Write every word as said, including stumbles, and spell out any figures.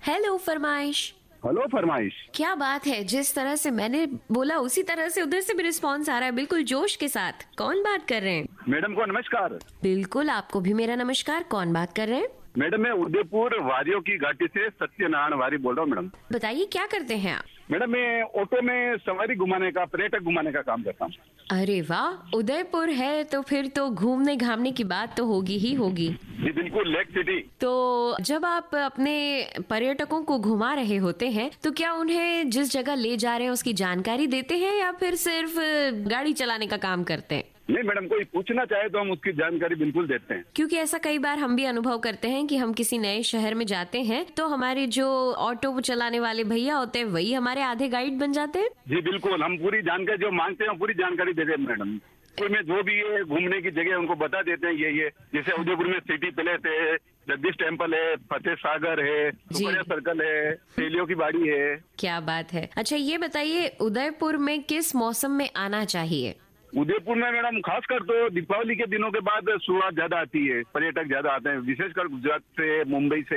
Hello फरमाइश। Hello फरमाइश। क्या बात है, जिस तरह से मैंने बोला उसी तरह से उधर से भी रिस्पांस आ रहा है, बिल्कुल जोश के साथ। कौन बात कर रहे हैं? मैडम को नमस्कार। बिल्कुल, आपको भी मेरा नमस्कार। कौन बात कर रहे हैं? मैडम मैं उदयपुर वारियों की घाटी से सत्यनारायण वारी बोल रहा हूँ मैडम। बताइए क्या करते हैं आप? मैडम मैं ऑटो में सवारी घुमाने का, पर्यटक घुमाने का काम करता हूँ। अरे वाह, उदयपुर है तो फिर तो घूमने घामने की बात तो होगी ही होगी। जी बिल्कुल, लेक सिटी। तो जब आप अपने पर्यटकों को घुमा रहे होते हैं तो क्या उन्हें जिस जगह ले जा रहे हैं उसकी जानकारी देते हैं या फिर सिर्फ गाड़ी चलाने का काम करते हैं? नहीं मैडम, कोई पूछना चाहे तो हम उसकी जानकारी बिल्कुल देते हैं। क्योंकि ऐसा कई बार हम भी अनुभव करते हैं कि हम किसी नए शहर में जाते हैं तो हमारे जो ऑटो चलाने वाले भैया होते हैं वही हमारे आधे गाइड बन जाते हैं। जी बिल्कुल, हम पूरी जानकारी जो मांगते हैं पूरी जानकारी देते हैं मैडम। उदयपुर में जो भी है घूमने की जगह उनको बता देते हैं ये ये जैसे उदयपुर में सिटी पैलेस है, जगदीश टेम्पल है, फतेह सागर है, सुपरिया सर्कल है, तेलियों की बाड़ी है। क्या बात है। अच्छा ये बताइए, उदयपुर में किस मौसम में आना चाहिए? उदयपुर में मैडम खासकर तो दीपावली के दिनों के बाद शुरुआत ज्यादा आती है, पर्यटक ज्यादा आते हैं, विशेषकर गुजरात से, मुंबई से।